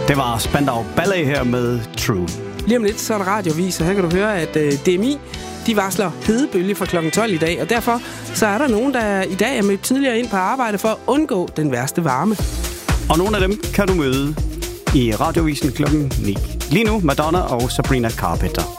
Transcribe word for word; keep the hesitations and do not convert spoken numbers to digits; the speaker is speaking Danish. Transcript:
Det var Spandau Ballet her med True. Lige om lidt, så er der radiovis, og her kan du høre, at øh, D M I, de varsler hedebølge fra klokken tolv i dag, og derfor så er der nogen, der i dag er mødt tidligere ind på arbejde for at undgå den værste varme. Og nogle af dem kan du møde i radiovisen klokken ni. Lige nu Madonna og Sabrina Carpenter.